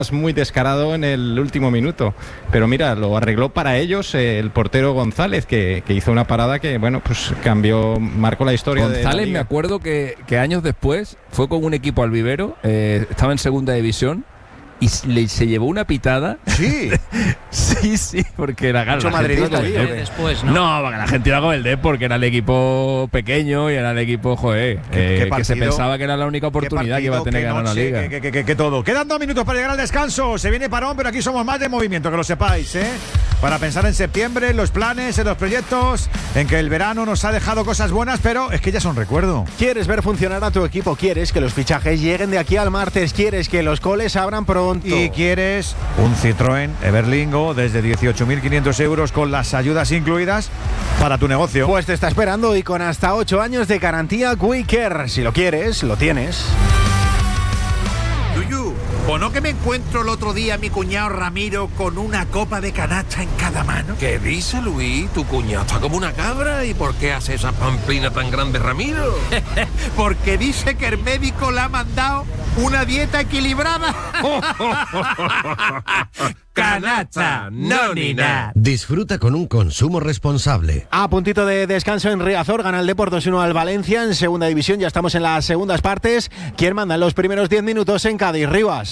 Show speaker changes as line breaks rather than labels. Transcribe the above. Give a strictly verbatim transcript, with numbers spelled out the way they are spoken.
muy descarado en el último minuto, pero mira, lo arregló para ellos eh, el portero González, que, que hizo una parada que, bueno, pues cambió, marcó la historia.
González,
de la liga.
Me acuerdo que, que años después fue con un equipo albivero, eh, estaba en segunda división y le, se llevó una pitada.
Sí.
sí, sí, porque la
Mucho madridista
Argentina
ahí,
después, ¿no?
No, porque la Argentina con el Dep, porque era el equipo pequeño y era el equipo, joder,
¿Qué-
eh,
qué
que se
partido?
pensaba que era la única oportunidad que iba a tener que ganar la
noche,
liga.
Que, que, que, que todo. Quedan dos minutos para llegar al descanso. Se viene parón, pero aquí somos más de movimiento, que lo sepáis, ¿eh? Para pensar en septiembre, en los planes, en los proyectos, en que el verano nos ha dejado cosas buenas, pero es que ya son recuerdo.
¿Quieres ver funcionar a tu equipo? ¿Quieres que los fichajes lleguen de aquí al martes? ¿Quieres que los coles abran pronto?
Y quieres un Citroën Everlingo desde dieciocho mil quinientos euros con las ayudas incluidas para tu negocio.
Pues te está esperando y con hasta ocho años de garantía Quaker. Si lo quieres, lo tienes.
Yuyu, ¿o no que me encuentro el otro día a mi cuñado Ramiro con una copa de canacha en cada mano?
¿Qué dice, Luis? Tu cuñado está como una cabra. ¿Y por qué hace esa pamplina tan grande, Ramiro?
Porque dice que el médico le ha mandado una dieta equilibrada.
Canacha, no ni nada.
Disfruta con un consumo responsable.
A puntito de descanso en Riazor, gana el Depor dos uno al Valencia en segunda división. Ya estamos en las segundas partes. ¿Quién manda en los primeros diez minutos en Cádiz? Rivas.